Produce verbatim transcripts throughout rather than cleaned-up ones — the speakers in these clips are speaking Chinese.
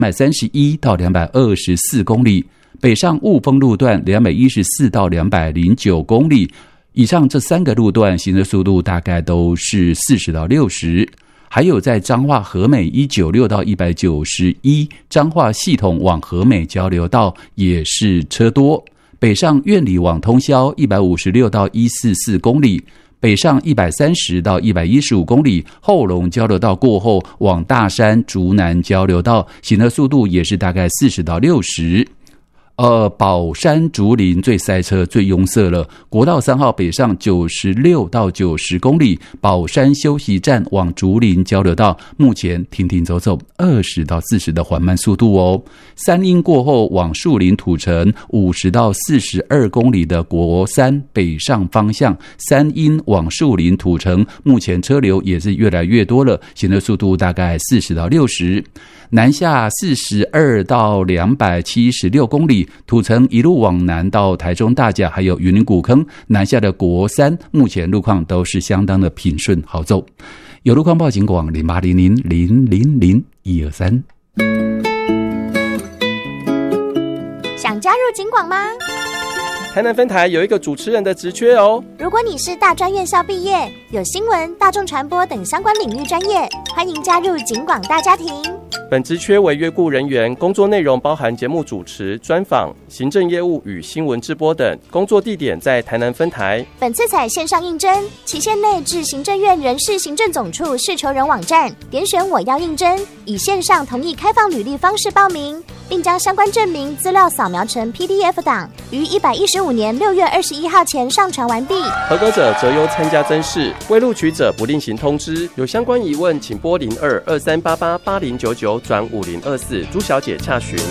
百三十一到两百二十四公里，北上雾峰路段两百一十四到两百零九公里。以上这三个路段行车速度大概都是四十到六十。还有在彰化和美一百九十六到一百九十一，彰化系统往和美交流道也是车多。北上苑里往通霄一百五十六到一百四十四公里，北上一百三十到一百一十五公里，后龙交流道过后往大山竹南交流道行车速度也是大概四十到六十。呃，宝山竹林最塞车最拥塞了，国道三号北上九十六到九十公里，宝山休息站往竹林交流道目前停停走走二十到四十的缓慢速度哦。三鹰过后往树林土城五十到四十二公里的国三北上方向，三鹰往树林土城目前车流也是越来越多了，行车速度大概四十到六十。南下四十二到两百七十六公里，土城一路往南到台中大甲还有云林古坑，南下的国三目前路况都是相当的平顺好走。有路况报警广零八零零零零零一二三。 想加入警广吗？ 台南分台有一个主持人的职缺哦。 如果你是大专院校毕业，有新闻、大众传播等相关领域专业，欢迎加入警广大家庭。 本职缺为约雇人员，工作内容包含节目主持、专访、行政业务与新闻直播等，工作地点在台南分台。 本次采线上应征，期限内至行政院人事行政总处事求人网站点选我要应征，以线上同意开放履历方式报名，并将相关证明资料扫描成 P D F 档，于一百一十五年六月二十一号前上传完毕。 合格者择优参加甄试，未录取者不另行通知。有相关疑问，请拨零二二三八八八零九九转五零二四朱小姐洽询。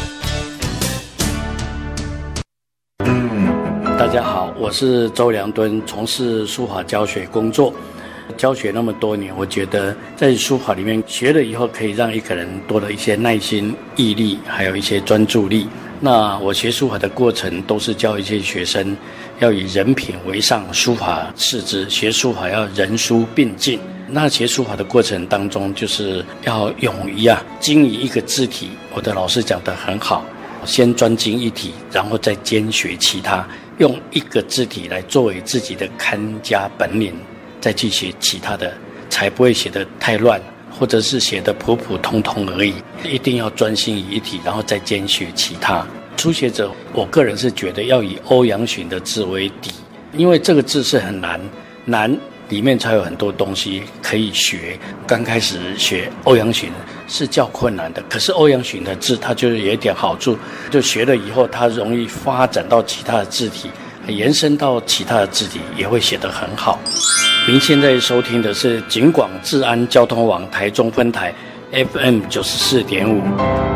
大家好，我是周良敦，从事书法教学工作。教学那么多年，我觉得在书法里面学了以后，可以让一个人多了一些耐心、毅力，还有一些专注力。那我学书法的过程都是教一些学生要以人品为上，书法次之，学书法要人书并进。那学书法的过程当中，就是要勇于啊精于一个字体。我的老师讲得很好，先专精一体，然后再兼学其他，用一个字体来作为自己的看家本领，再去学其他的，才不会写得太乱，或者是写得普普通通而已。一定要专心于一体，然后再兼学其他。初学者，我个人是觉得要以欧阳询的字为底，因为这个字是很难，难里面才有很多东西可以学。刚开始学欧阳询是较困难的，可是欧阳询的字它就是有一点好处，就学了以后它容易发展到其他的字体，延伸到其他的字体也会写得很好。您现在收听的是警广治安交通网台中分台 F M 九十四点五。